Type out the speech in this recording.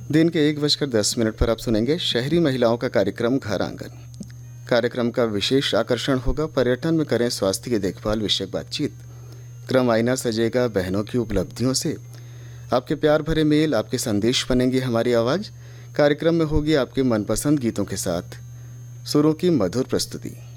दिन के 1:10 पर आप सुनेंगे शहरी महिलाओं का कार्यक्रम घर आंगन। कार्यक्रम का विशेष आकर्षण होगा पर्यटन में करें स्वास्थ्य की देखभाल विषयक बातचीत। क्रम आईना सजेगा बहनों की उपलब्धियों से। आपके प्यार भरे मेल, आपके संदेश बनेंगे हमारी आवाज़। कार्यक्रम में होगी आपके मनपसंद गीतों के साथ सुरों की मधुर प्रस्तुति।